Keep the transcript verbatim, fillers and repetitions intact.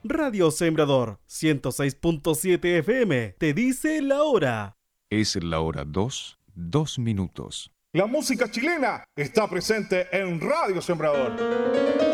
Radio Sembrador ciento seis punto siete F M te dice la hora. Es la hora dos, dos minutos. La música chilena está presente en Radio Sembrador.